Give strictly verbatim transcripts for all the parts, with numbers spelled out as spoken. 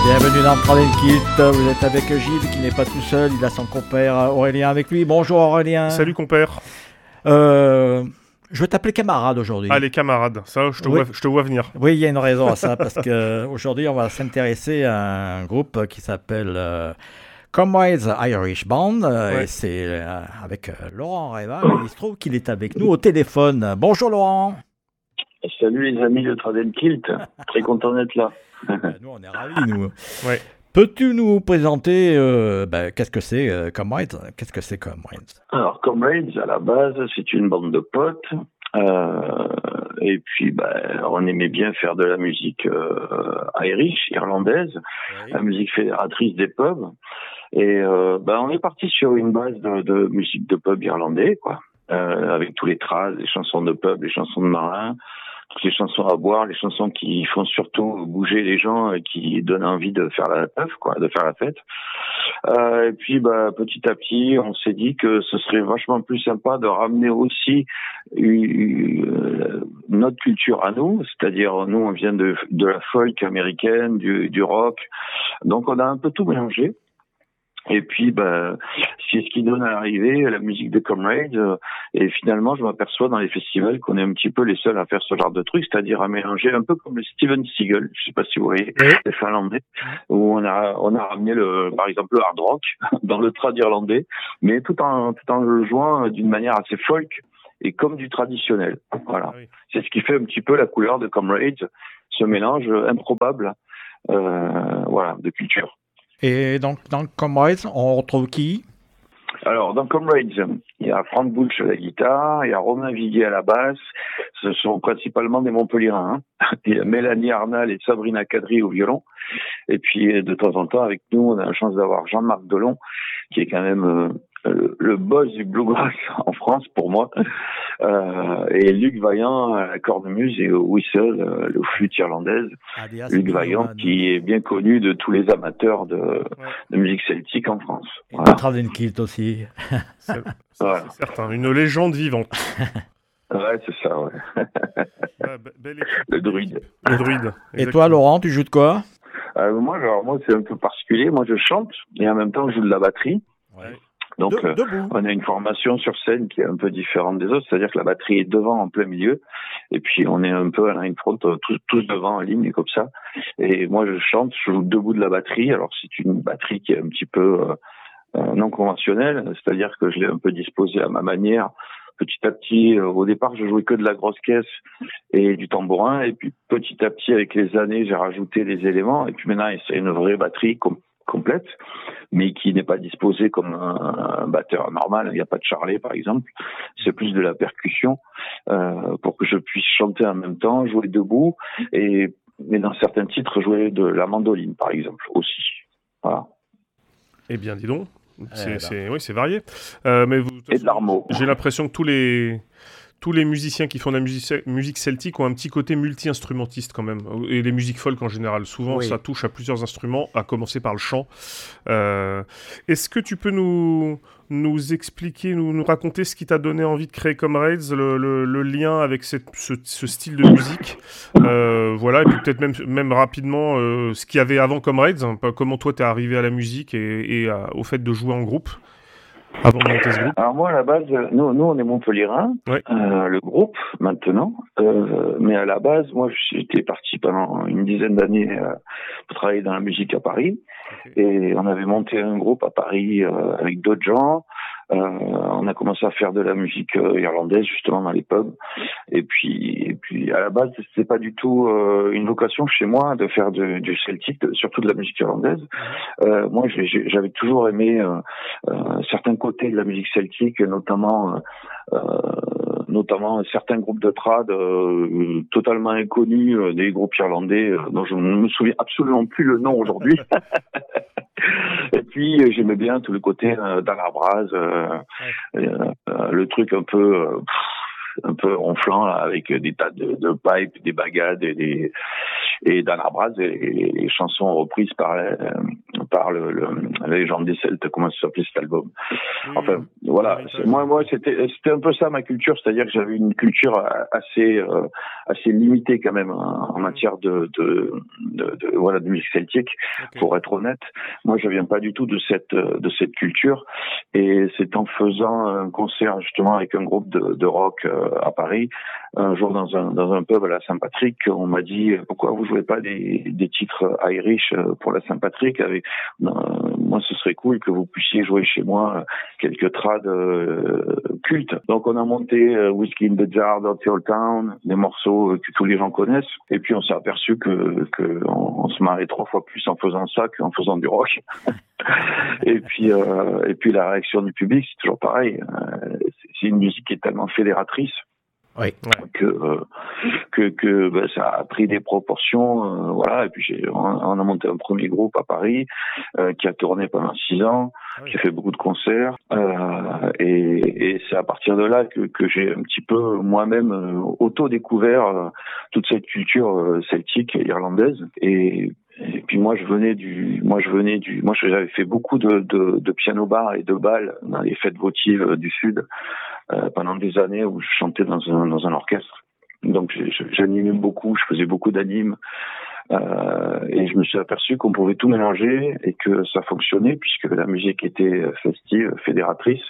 Bienvenue dans Travel Kit, vous êtes avec Gilles qui n'est pas tout seul, il a son compère Aurélien avec lui. Bonjour Aurélien. Salut compère. Euh, je vais t'appeler camarade aujourd'hui. Allez camarade, ça je te, oui. vois, je te vois venir. Oui, il y a une raison à ça, parce qu'aujourd'hui on va s'intéresser à un groupe qui s'appelle euh, Comrades Irish Band, euh, Ouais. et c'est euh, avec euh, Laurent Reva, et il se trouve qu'il est avec nous au téléphone. Bonjour Laurent. Salut les amis de Travel Kilt, très content d'être là. Nous on est ravis nous. Ouais. Peux-tu nous présenter euh, ben, qu'est-ce que c'est euh, Comrades Qu'est-ce que c'est Comrades Alors Comrades, à la base, c'est une bande de potes. Euh, et puis, ben, on aimait bien faire de la musique euh, irish, irlandaise, Oui. la musique fédératrice des pubs. Et euh, ben, on est parti sur une base de, de musique de pub irlandais, quoi, euh, avec tous les traces, les chansons de pub, les chansons de marins, toutes les chansons à boire, les chansons qui font surtout bouger les gens et qui donnent envie de faire la teuf, quoi, de faire la fête. Euh, et puis, bah, petit à petit, on s'est dit que ce serait vachement plus sympa de ramener aussi une, notre culture à nous, c'est-à-dire nous, on vient de, de la folk américaine, du, du rock, donc on a un peu tout mélangé. Et puis, bah, c'est ce qui donne à l'arrivée la musique de Comrades. Euh, et finalement, je m'aperçois dans les festivals qu'on est un petit peu les seuls à faire ce genre de truc, c'est-à-dire à mélanger un peu comme le Steven Seagal. Je sais pas si vous voyez, Oui. les Finlandais, où on a, on a ramené le, par exemple, le hard rock dans le trad irlandais, mais tout en, tout en le jouant d'une manière assez folk et comme du traditionnel. Voilà. Ah oui. C'est ce qui fait un petit peu la couleur de Comrades, ce mélange improbable, euh, voilà, de culture. Et donc, dans Comrades, on retrouve qui? Alors, dans Comrades, il y a Frank Butch à la guitare, il y a Romain Viguier à la basse, ce sont principalement des Montpellierins, hein. Il y a Mélanie Arnal et Sabrina Kadri au violon, et puis de temps en temps, avec nous, on a la chance d'avoir Jean-Marc Delon, qui est quand même euh, le, le boss du bluegrass en France, pour moi, euh, et Luc Vaillant à la cornemuse et au whistle, euh, le flûte irlandaise. Alias Luc Billy Vaillant, Oman. qui est bien connu de tous les amateurs de, Ouais. de musique celtique en France. Et Voilà. Travel Kit aussi. C'est, c'est, Voilà. c'est certain, une légende vivante. Ouais, c'est ça, ouais. Ouais, be- belle équipe. Le druide. Le druide. Et toi, Laurent, tu joues de quoi? Euh, moi, alors, moi, c'est un peu particulier. Moi, je chante et en même temps, je joue de la batterie. Ouais. Donc, De- euh, debout. on a une formation sur scène qui est un peu différente des autres. C'est-à-dire que la batterie est devant, en plein milieu. Et puis, on est un peu à la ligne front, euh, tous, tous devant en ligne, comme ça. Et moi, je chante, je joue debout de la batterie. Alors, c'est une batterie qui est un petit peu euh, euh, non conventionnelle. C'est-à-dire que je l'ai un peu disposée à ma manière. Petit à petit, euh, au départ, je jouais que de la grosse caisse et du tambourin. Et puis, petit à petit, avec les années, j'ai rajouté des éléments. Et puis maintenant, c'est une vraie batterie com- complète, mais qui n'est pas disposée comme un, un batteur normal. Il n'y a pas de charlet, par exemple. C'est plus de la percussion euh, pour que je puisse chanter en même temps, jouer debout. Et mais dans certains titres, jouer de la mandoline, par exemple, aussi. Voilà. Eh bien, dis donc. C'est, ben. c'est, oui, c'est varié. Euh, mais vous, Et de l'armeau. j'ai l'impression que tous les, tous les musiciens qui font de la musique, musique celtique ont un petit côté multi-instrumentiste quand même. Et les musiques folk en général. Souvent, Oui. ça touche à plusieurs instruments, à commencer par le chant. Euh, est-ce que tu peux nous, nous expliquer, nous, nous raconter ce qui t'a donné envie de créer Comrades, le, le, le lien avec cette, ce, ce style de musique, euh, voilà, et puis peut-être même, même rapidement euh, ce qu'il y avait avant Comrades, hein, comment toi t'es arrivé à la musique et, et à, au fait de jouer en groupe avant de monter ce groupe. Alors moi, à la base, nous, nous on est Montpellierins, Ouais. euh, le groupe maintenant. Euh, mais à la base, moi, j'étais parti pendant une dizaine d'années euh, pour travailler dans la musique à Paris. Okay. Et on avait monté un groupe à Paris euh, avec d'autres gens. Euh, on a commencé à faire de la musique euh, irlandaise justement dans les pubs. Et puis, et puis à la base, c'est pas du tout euh, une vocation chez moi de faire de, du celtique, de, surtout de la musique irlandaise. Euh, moi, j'ai, j'ai, j'avais toujours aimé euh, euh, certains côtés de la musique celtique, notamment, euh, notamment certains groupes de trad euh, totalement inconnus, euh, des groupes irlandais euh, dont je ne me souviens absolument plus le nom aujourd'hui. Et puis euh, j'aimais bien tout le côté euh, dans la brase, euh, ouais. euh, euh, le truc un peu, euh, pff, un peu ronflant là, avec des tas de, de pipes, des bagades et des et Dan Arbraz et, et les chansons reprises par euh, par le, le la légende des Celtes, comment ça s'appelait cet album. Oui, Enfin voilà, c'est, moi moi c'était c'était un peu ça ma culture, c'est-à-dire que j'avais une culture assez euh, assez limitée quand même en, en matière de de, de de voilà de musique celtique. Okay. Pour être honnête, moi je viens pas du tout de cette de cette culture, et c'est en faisant un concert justement avec un groupe de, de rock euh, à Paris un jour dans un dans un pub à la Saint-Patrick, on m'a dit pourquoi vous jouez pas des des titres Irish pour la Saint-Patrick, avec euh, moi ce serait cool que vous puissiez jouer chez moi quelques trad euh, cultes. Donc on a monté euh, Whiskey in the Jar, Dirty Old Town, des morceaux que tous les gens connaissent, et puis on s'est aperçu que que on, on se marrait trois fois plus en faisant ça qu'en faisant du rock. et puis euh, et puis la réaction du public, c'est toujours pareil, euh, c'est une musique qui est tellement fédératrice. Oui. Que euh, que que bah, ça a pris des proportions, euh, voilà. Et puis j'ai, on, on a monté un premier groupe à Paris euh, qui a tourné pendant six ans, oui. qui a fait beaucoup de concerts, euh, et, et c'est à partir de là que que j'ai un petit peu moi-même euh, auto-découvert euh, toute cette culture euh, celtique et irlandaise. Et Et puis moi je venais du, moi je venais du, moi j'avais fait beaucoup de, de, de piano bar et de bal dans les fêtes votives du Sud euh, pendant des années où je chantais dans un dans un orchestre. Donc j'animais beaucoup, je faisais beaucoup d'animes euh, et je me suis aperçu qu'on pouvait tout mélanger et que ça fonctionnait puisque la musique était festive, fédératrice.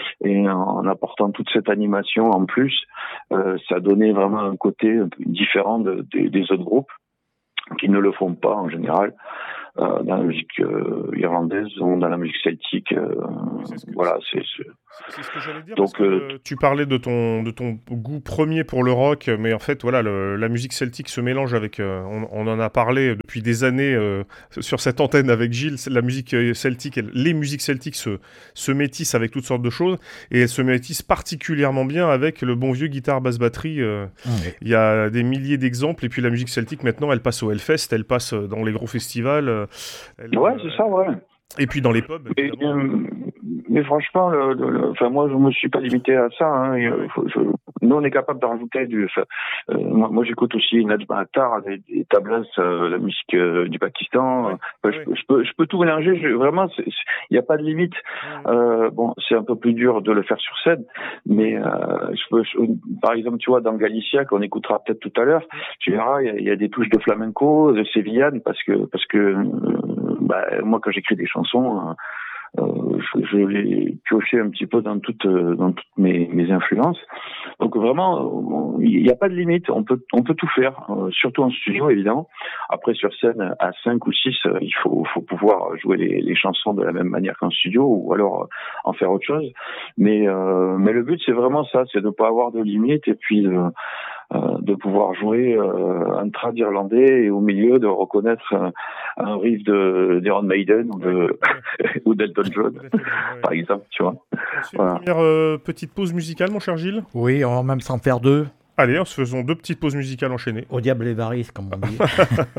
Et en apportant toute cette animation en plus, euh, ça donnait vraiment un côté différent de, de, des autres groupes qui ne le font pas en général euh, dans la musique euh, irlandaise ou dans la musique celtique. Euh, oui, c'est que voilà, c'est, c'est... c'est ce que j'allais dire. Donc, parce que, euh... tu parlais de ton de ton goût premier pour le rock, mais en fait, voilà, le, la musique celtique se mélange avec. Euh, on, on en a parlé depuis des années euh, sur cette antenne avec Gilles. La musique celtique, elle, les musiques celtiques se se métissent avec toutes sortes de choses, et elles se métissent particulièrement bien avec le bon vieux guitare basse batterie. Euh, oui. Il y a des milliers d'exemples, et puis la musique celtique maintenant, elle passe au Hellfest, elle passe dans les gros festivals. Elle, ouais, c'est ça, ouais. Et puis dans les pubs. Et, euh, mais franchement, le, le, le, enfin moi je me suis pas limité à ça. Hein. Ouais. Faut, je, nous on est capable de rajouter du. Enfin, euh, moi, moi j'écoute aussi Najma Attar, des, des tablas, euh, la musique euh, du Pakistan. Ouais. Enfin, Ouais. Je, je peux, je peux tout mélanger. Je, vraiment, il n'y a pas de limite. Ouais. Euh, bon, c'est un peu plus dur de le faire sur scène, mais euh, je peux. Je, par exemple, tu vois, dans Galicia, qu'on écoutera peut-être tout à l'heure, ouais. tu verras, il y, y a des touches de flamenco, de sévillane, parce que parce que euh, bah, moi quand j'écris des chansons, euh, je, je l'ai pioché un petit peu dans toutes dans toutes mes, mes influences. Donc vraiment, il n'y a pas de limite. On peut on peut tout faire, euh, surtout en studio évidemment. Après sur scène à cinq ou six, il faut faut pouvoir jouer les, les chansons de la même manière qu'en studio, ou alors en faire autre chose. Mais euh, mais le but c'est vraiment ça, c'est de ne pas avoir de limite, et puis euh, Euh, de pouvoir jouer euh, un trad irlandais et au milieu de reconnaître un, un riff de d'Iron Maiden ou de ouais. ou d'Elton John, ouais. par exemple, tu vois. Voilà. Une première euh, petite pause musicale, mon cher Gilles. Oui, on va même s'en faire deux. Allez, faisons deux petites pauses musicales enchaînées. Au diable les varices, comme on dit.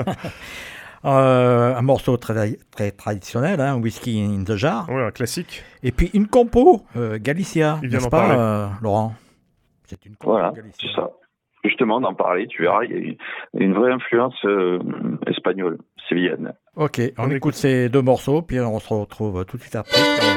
euh, un morceau très, très traditionnel, hein, Whiskey in the Jar. Oui, un classique. Et puis une compo, euh, Galicia, Il vient n'est-ce d'en pas, parler. Euh, Laurent? C'est une compo, voilà, Galicia. C'est ça. Justement, d'en parler, tu verras, il y a une vraie influence euh, espagnole, sévillane. Ok, on, on écoute, écoute ces deux morceaux, puis on se retrouve tout de suite après.